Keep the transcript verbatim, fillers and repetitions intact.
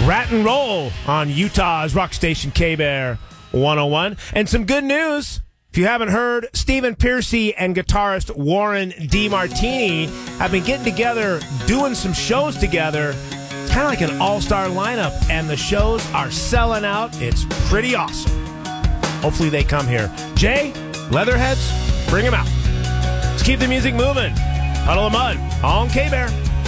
Rat and Roll on Utah's rock station K-Bear one oh one. And some good news. If you haven't heard, Stephen Pearcy and guitarist Warren DeMartini have been getting together, doing some shows together. It's kind of like an all-star lineup, and the shows are selling out. It's pretty awesome. Hopefully they come here. Jay, Leatherheads, bring them out. Let's keep the music moving. Puddle of Mud on K-Bear.